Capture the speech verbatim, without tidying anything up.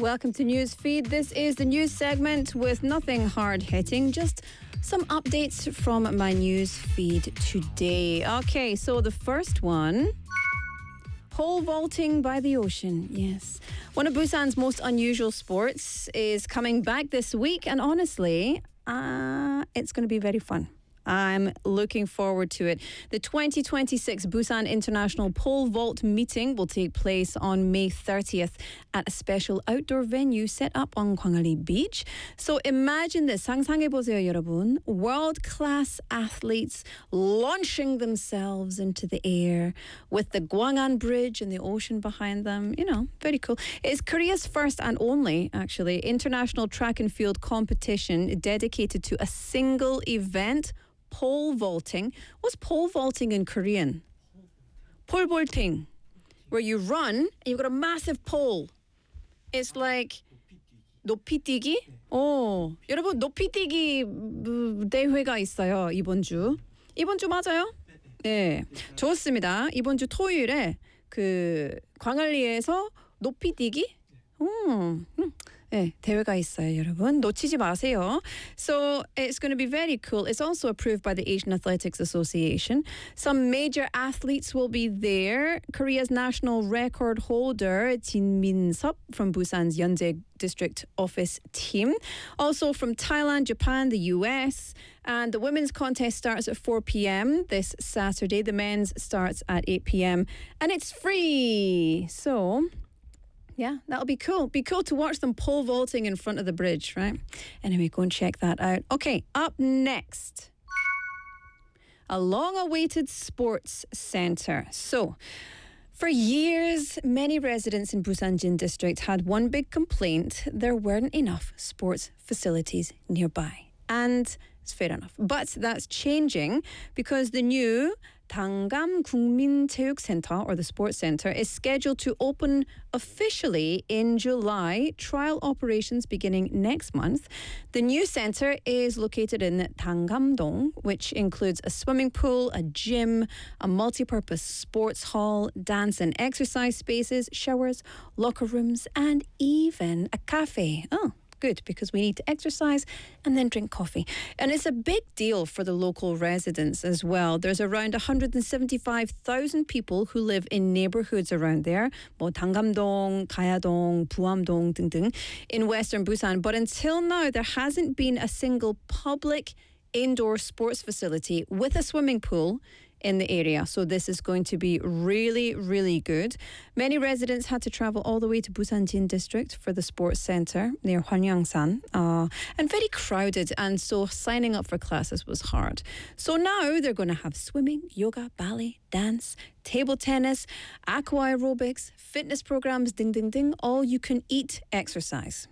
Welcome to Newsfeed. This is the news segment with nothing hard-hitting, just some updates from my news feed today. Okay, so the first one, pole vaulting by the ocean. Yes. One of Busan's most unusual sports is coming back this week, and honestly, uh, it's going to be very fun. I'm looking forward to it. The twenty twenty-six Busan International Pole Vault meeting will take place on May thirtieth at a special outdoor venue set up on Gwangalli Beach. So imagine this. 상상해보세요, 여러분. World-class athletes launching themselves into the air with the Gwangan Bridge and the ocean behind them. You know, very cool. It's Korea's first and only, actually, international track and field competition dedicated to a single event, pole vaulting. What's pole vaulting in Korean? Pole vaulting, where you run and you've got a massive pole. It's like 높이뛰기? 오, 여러분 높이뛰기 대회가 있어요, 이번 주. 이번 주 맞아요? 네, 좋습니다. 이번 주 토요일에 그 광안리에서 높이뛰기? 음, 음. 네, 대회가 있어요, 여러분. 놓치지 마세요. So it's going to be very cool. It's also approved by the Asian Athletics Association. Some major athletes will be there. Korea's national record holder, Jin Min-sup from Busan's Yeonjae District Office team. Also from Thailand, Japan, the U S. And the women's contest starts at four p.m. this Saturday. The men's starts at eight p.m. And it's free. So yeah, that'll be cool. Be cool to watch them pole vaulting in front of the bridge, right? Anyway, go and check that out. Okay, up next, a long-awaited sports centre. So, for years, many residents in Busan Jin District had one big complaint: there weren't enough sports facilities nearby. And it's fair enough. But that's changing because the new Dangam Gungmincheukcenter, or the Sports Centre, is scheduled to open officially in July. Trial operations beginning next month. The new centre is located in Dangamdong, which includes a swimming pool, a gym, a multi-purpose sports hall, dance and exercise spaces, showers, locker rooms, and even a cafe. Oh, good, because we need to exercise and then drink coffee. And it's a big deal for the local residents as well. There's around one hundred seventy-five thousand people who live in neighborhoods around there, 뭐 당감동, 가야동, 부암동 등등 in western Busan. But until now, there hasn't been a single public indoor sports facility with a swimming pool in the area. So this is going to be really, really good. Many residents had to travel all the way to Busan Jin District for the sports centre near Hwangyangsan, uh, and very crowded, and so signing up for classes was hard. So now they're going to have swimming, yoga, ballet, dance, table tennis, aqua aerobics, fitness programs, ding, ding, ding, all you can eat exercise.